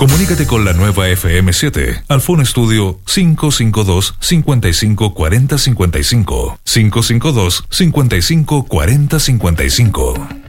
Comunícate con la nueva FM7 al Phone Studio 552-554055. 552-554055.